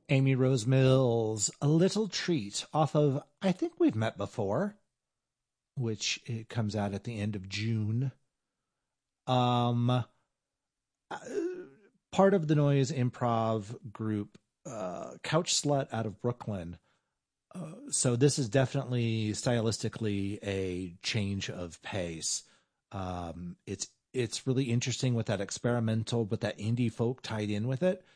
Amy Rose Mills, A Little Treat, off of I Think We've Met Before, which it comes out at the end of June. Uh, Part of the Noise improv group, Couch Slut out of Brooklyn. So this is definitely stylistically a change of pace. It's really interesting with that experimental, with that indie folk tied in with it.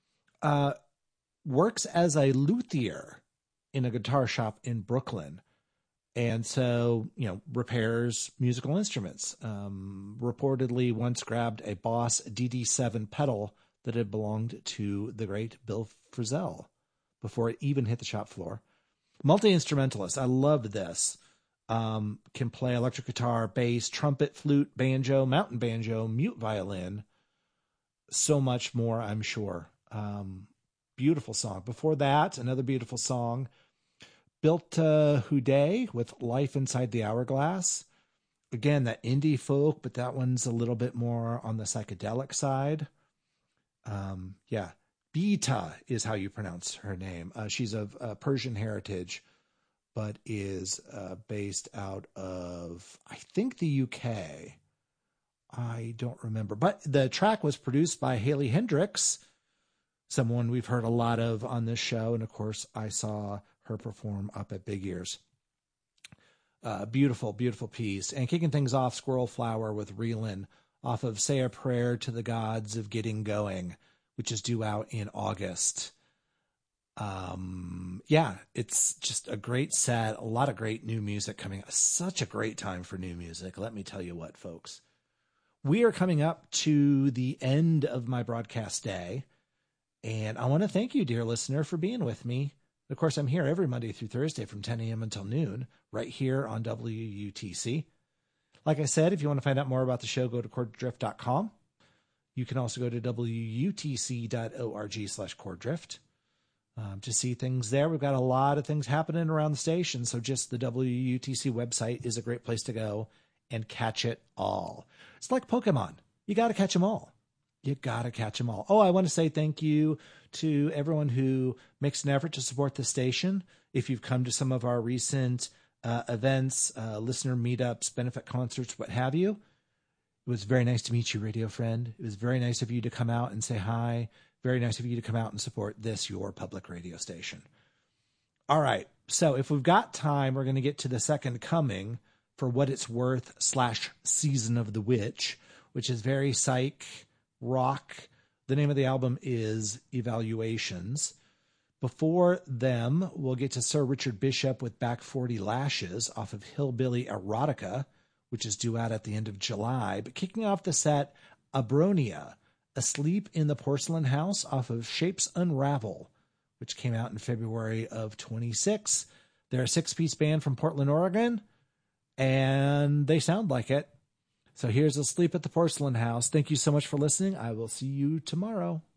Works as a luthier in a guitar shop in Brooklyn. And so, repairs musical instruments. Reportedly once grabbed a Boss DD7 pedal that had belonged to the great Bill Frisell before it even hit the shop floor. Multi-instrumentalist. I loved this. Can play electric guitar, bass, trumpet, flute, banjo, mountain banjo, mute violin. So much more, I'm sure. Beautiful song. Before that, another beautiful song. Built Houdet with Life Inside the Hourglass. Again, that indie folk, but that one's a little bit more on the psychedelic side. Bita is how you pronounce her name. She's of Persian heritage, but is based out of, I think, the UK. I don't remember. But the track was produced by Haley Hendricks, someone we've heard a lot of on this show. And, of course, I saw her perform up at Big Ears. Beautiful, beautiful piece. And kicking things off, Squirrel Flower with Reelin' off of Say a Prayer to the Gods of Getting Going, which is due out in August. It's just a great set. A lot of great new music coming. Such a great time for new music. Let me tell you what, folks. We are coming up to the end of my broadcast day. And I want to thank you, dear listener, for being with me. Of course, I'm here every Monday through Thursday from 10 a.m. until noon, right here on WUTC. Like I said, if you want to find out more about the show, go to chorddrift.com. You can also go to wutc.org/chorddrift to see things there. We've got a lot of things happening around the station, so just the WUTC website is a great place to go and catch it all. It's like Pokemon. You got to catch them all. You got to catch them all. Oh, I want to say thank you to everyone who makes an effort to support the station. If you've come to some of our recent events, listener meetups, benefit concerts, what have you, it was very nice to meet you, radio friend. It was very nice of you to come out and say hi. Very nice of you to come out and support this, your public radio station. All right. So if we've got time, we're going to get to the second coming for What It's Worth / Season of the Witch, which is very psych rock. The name of the album is Evaluations. Before them, we'll get to Sir Richard Bishop with Back 40 Lashes off of Hillbilly Erotica, which is due out at the end of July. But kicking off the set, Abronia, Asleep in the Porcelain House off of Shapes Unravel, which came out in February of 26. They're a 6-piece band from Portland, Oregon, and they sound like it. So here's Asleep at the Porcelain House. Thank you so much for listening. I will see you tomorrow.